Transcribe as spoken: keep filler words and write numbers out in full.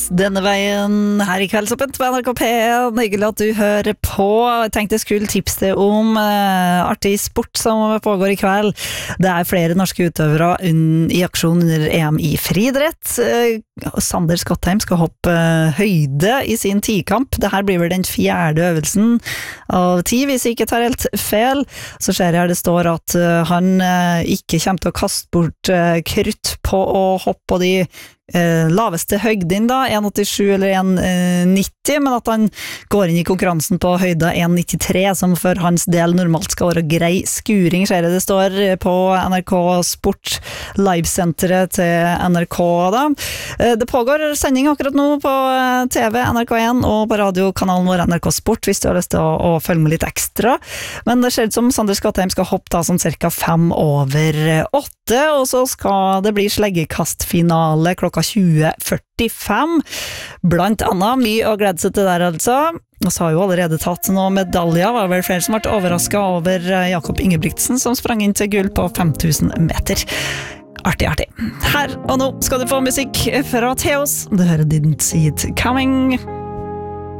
denne veien her i Kveldsåpent på N R K P en. Hyggelig at du hører på. Jeg tenkte jeg skulle tipse deg om uh, artig sport som pågår i kveld. Det er flere norske utøvere un- i aksjon under E M i friidrett. Uh, Sander Skottheim skal hoppe uh, høyde i sin tikamp. Dette blir vel den fjerde øvelsen av ti, hvis jeg ikke tar helt feil. Så ser jeg her det står at uh, han uh, ikke kommer til å kaste bort uh, krutt på å hoppe på de Eh, laveste høgden da, en komma åttisju eller en komma nitti, men at han går inn i konkurransen på høyda en komma nittitre, som for hans del normalt skal være grei skuring, ser jeg det står på N R K Sport livesenteret til N R K da. Eh, det pågår sending akkurat nå på T V N R K en og på radiokanalen vår N R K Sport, hvis du har lyst til å, å følge med litt ekstra, men det ser ut som Sander Skottheim skal hoppe da som cirka fem over åtte, og så skal det bli sleggekastfinale klokka tjue førtifem, blant annet mye å glede seg til der altså. Og så har jo allerede tatt noen medaljer, var vel flere som ble overrasket over Jakob Ingebrigtsen som sprang inn til gull på fem tusen meter. Artig, artig. Her og nå skal du få musikk fra Theos. Du hører Didn't See It Coming.